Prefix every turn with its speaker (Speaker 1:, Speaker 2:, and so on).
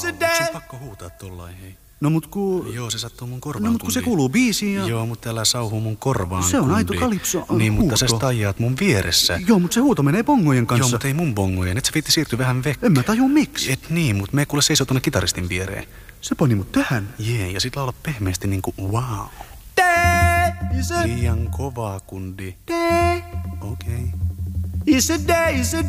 Speaker 1: Sun pakko huutaa tollain, hei.
Speaker 2: No mut
Speaker 1: Joo, se sattuu mun korvaan,
Speaker 2: No mut kun se kuuluu biisiin ja...
Speaker 1: Joo, mutta älä sauhu mun korvaan,
Speaker 2: Se on
Speaker 1: kundi.
Speaker 2: aito kalipso
Speaker 1: Niin, mutta
Speaker 2: huuto.
Speaker 1: sä stajaat mun vieressä.
Speaker 2: Joo, mut se huuto menee bongojen kanssa.
Speaker 1: Joo, mutta ei mun bongojen. Et sä viitti siirtyä vähän vekk.
Speaker 2: En mä tajua miksi.
Speaker 1: Et niin, mut me kuule seisoo tonne kitaristin viereen.
Speaker 2: Se pani mut tähän.
Speaker 1: Jee, ja sit laula pehmeästi niinku wow. Liian kovaa, kundi. Okei.
Speaker 2: It's a day, it's a